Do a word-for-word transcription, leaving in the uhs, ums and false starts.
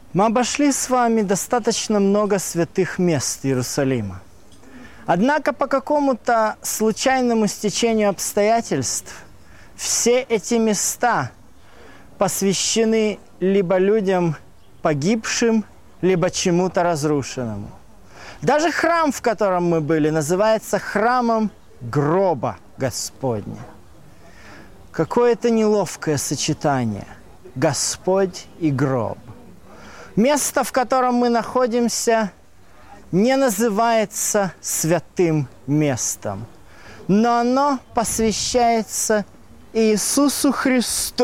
Мы обошли с вами достаточно много святых мест Иерусалима. Однако по какому-то случайному стечению обстоятельств все эти места посвящены либо людям погибшим, либо чему-то разрушенному. Даже храм, в котором мы были, называется храмом гроба Господня. Какое-то неловкое сочетание – Господь и гроб. Место, в котором мы находимся, не называется святым местом, но оно посвящается Иисусу Христу.